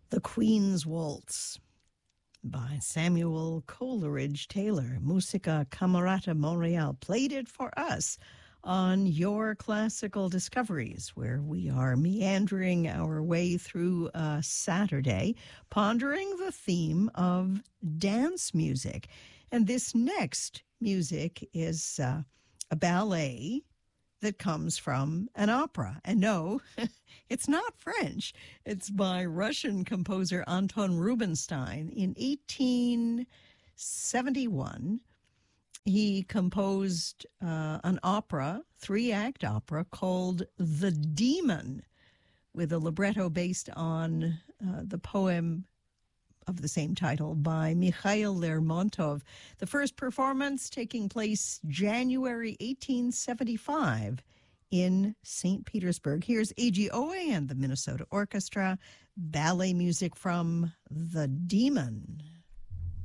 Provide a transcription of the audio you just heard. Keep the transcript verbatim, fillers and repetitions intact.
The Queen's Waltz by Samuel Coleridge Taylor, Musica Camerata Montreal, played it for us on Your Classical Discoveries, where we are meandering our way through a Saturday, pondering the theme of dance music. And this next music is uh, a ballet that comes from an opera. And no, it's not French. It's by Russian composer Anton Rubinstein. In eighteen seventy-one, he composed uh, an opera, three-act opera, called The Demon, with a libretto based on uh, the poem of the same title by Mikhail Lermontov. The first performance taking place January eighteen seventy-five in Saint Petersburg. Here's A G O A and the Minnesota Orchestra, ballet music from The Demon.